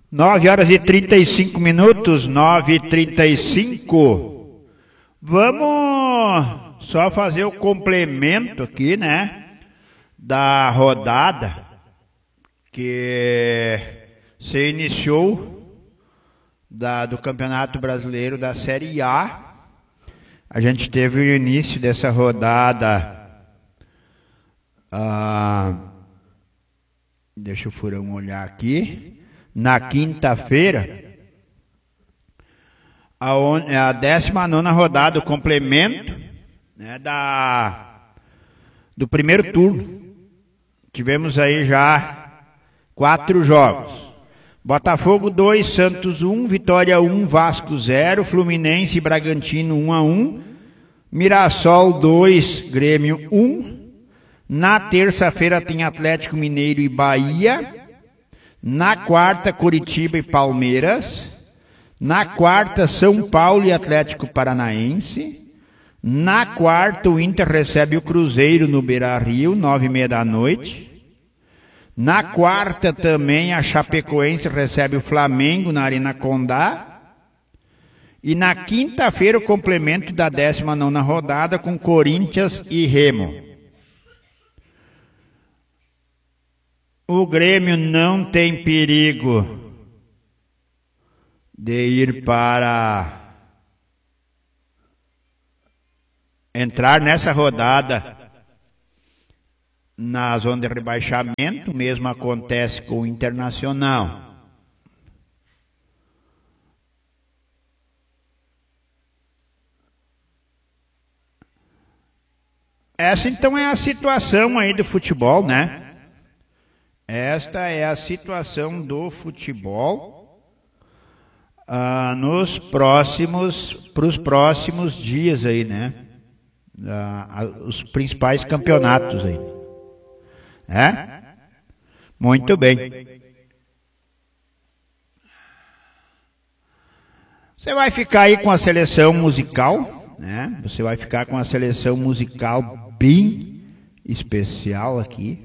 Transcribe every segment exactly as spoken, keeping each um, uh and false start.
nove horas e trinta e cinco minutos, nove e trinta e cinco. Vamos só fazer o complemento aqui, né, da rodada que se iniciou da, do Campeonato Brasileiro da Série A. A gente teve o início dessa rodada, ah, deixa o Furão olhar aqui, na quinta-feira, a, a décima nona rodada, o complemento, né, da, do primeiro turno. Tivemos aí já quatro jogos. Botafogo dois, Santos um, Vitória um, Vasco zero, Fluminense e Bragantino um a um, Mirassol dois, Grêmio um. Na terça-feira tem Atlético Mineiro e Bahia. Na quarta, Curitiba e Palmeiras. Na quarta, São Paulo e Atlético Paranaense. Na quarta, o Inter recebe o Cruzeiro no Beira-Rio, nove e meia da noite. Na quarta também, a Chapecoense recebe o Flamengo na Arena Condá. E na quinta-feira, o complemento da décima nona rodada com Corinthians e Remo. O Grêmio não tem perigo de ir para entrar nessa rodada na zona de rebaixamento. O mesmo acontece com o Internacional. Essa então é a situação aí do futebol, né? Esta é a situação do futebol ah, nos próximos, para os próximos dias aí, né? Ah, os principais campeonatos aí. É? Muito bem. Você vai ficar aí com a seleção musical, né? Você vai ficar com a seleção musical bem especial aqui.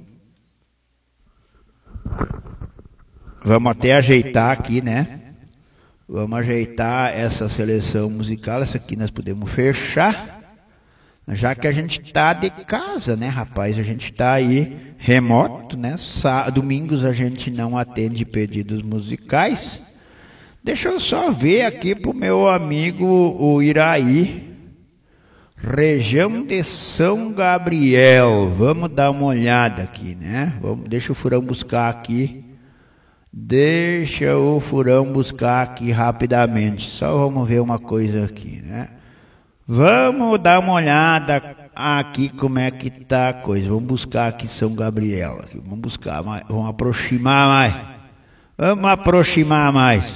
Vamos até ajeitar aqui, né? Vamos ajeitar essa seleção musical. Essa aqui nós podemos fechar. Já que a gente está de casa, né, rapaz? A gente está aí remoto, né? Sá, domingos a gente não atende pedidos musicais. Deixa eu só ver aqui pro meu amigo o Iraí. Região de São Gabriel. Vamos dar uma olhada aqui, né? Vamos, deixa o Furão buscar aqui. Deixa o Furão buscar aqui rapidamente. Só vamos ver uma coisa aqui, né? Vamos dar uma olhada aqui como é que tá a coisa. Vamos buscar aqui São Gabriel. Aqui. Vamos buscar mais. Vamos aproximar mais. Vamos aproximar mais.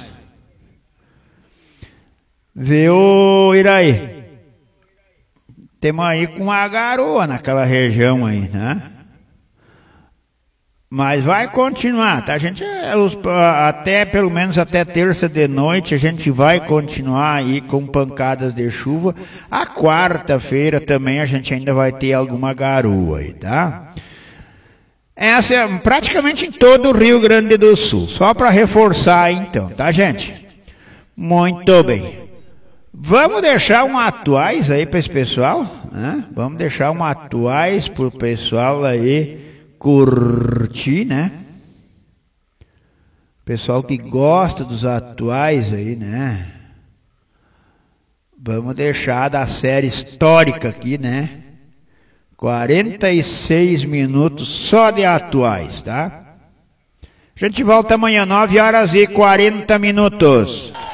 Vê o Iraí. Temos aí com a garoa naquela região aí, né? Mas vai continuar, tá? A gente, até, pelo menos até terça de noite, a gente vai continuar aí com pancadas de chuva. A quarta-feira também a gente ainda vai ter alguma garoa aí, tá? Essa é praticamente em todo o Rio Grande do Sul. Só para reforçar aí, então, tá, gente? Muito bem. Vamos deixar um atuais aí para esse pessoal, né? Vamos deixar um atuais para o pessoal aí curtir, né? Pessoal que gosta dos atuais aí, né? Vamos deixar da série histórica aqui, né? quarenta e seis minutos só de atuais, tá? A gente volta amanhã, nove horas e quarenta minutos.